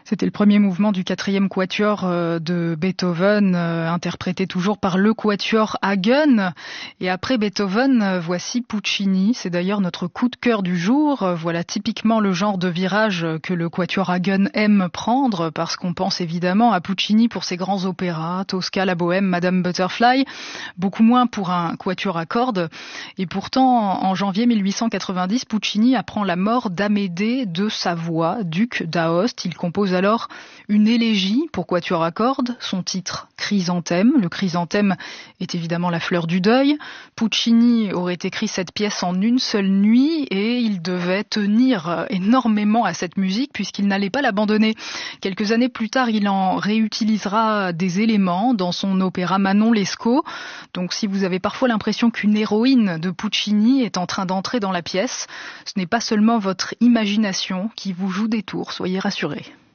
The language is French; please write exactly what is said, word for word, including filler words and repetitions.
C'était le premier mouvement du quatrième quatuor de Beethoven, euh, interprété toujours par le quatuor Hagen. Et après Beethoven, voici Puccini. C'est d'ailleurs notre coup de cœur du jour. Voilà typiquement le genre de virage que le quatuor Hagen aime prendre, parce qu'on pense évidemment à Puccini pour ses grands opéras, Tosca, la Bohème, Madame Butterfly, beaucoup moins pour un quatuor à cordes. Et pourtant, en janvier mille huit cent quatre-vingt-dix, Puccini apprend la mort d'Amédée de Savoie, duc d'Aoste. Il compose alors une élégie pour quatuor à cordes, son titre Chrysanthème. Le chrysanthème est évidemment la fleur du deuil. Puccini aurait écrit cette pièce en une seule nuit et il devait tenir énormément à cette musique puisqu'il n'allait pas l'abandonner. Quelques années plus tard, il en réutilisera des éléments dans son opéra Manon Lescaut. Donc si vous avez parfois l'impression qu'une héroïne de Puccini est en train d'entrer dans la pièce, ce n'est pas seulement votre imagination qui vous joue des tours, soyez rassurés.